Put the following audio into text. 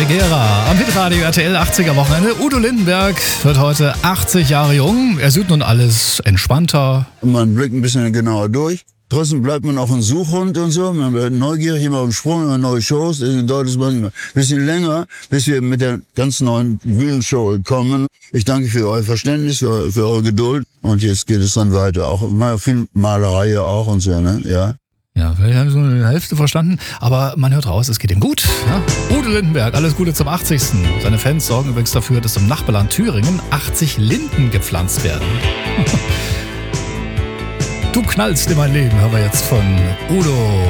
Gera am Hitradio RTL 80er Wochenende. Udo Lindenberg wird heute 80 Jahre jung. Er sieht nun alles entspannter. Man blickt ein bisschen genauer durch. Trotzdem bleibt man auch ein Suchhund und so. Man wird neugierig, immer auf dem Sprung, immer neue Shows. Deswegen dauert es manchmal ein bisschen länger, bis wir mit der ganz neuen Bühnenshow kommen. Ich danke für euer Verständnis, für eure Geduld. Und jetzt geht es dann weiter. Auch mal viel Malerei auch und so, ne? Ja. Ja, vielleicht haben Sie nur die Hälfte verstanden, aber man hört raus, es geht ihm gut. Ja? Udo Lindenberg, alles Gute zum 80. Seine Fans sorgen übrigens dafür, dass im Nachbarland Thüringen 80 Linden gepflanzt werden. Du knallst in mein Leben, hören wir jetzt von Udo.